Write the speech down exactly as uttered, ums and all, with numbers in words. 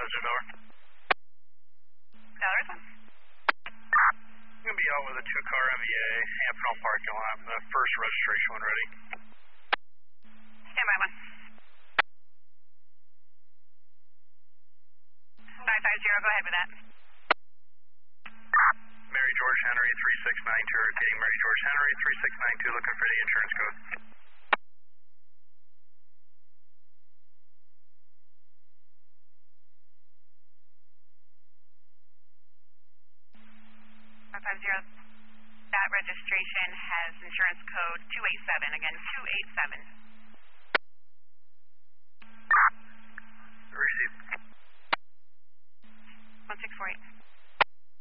Mister Miller. Dollars one. I'm going to be out with a two-car M V A, Amphenol parking lot, the first registration one ready. Stand by one. five five zero, go ahead with that. Mary George Henry three six nine two, repeating Mary George Henry three six nine two, looking for the insurance code. five five zero, that registration has insurance code two eight seven, again, two eight seven. Received. one six four eight.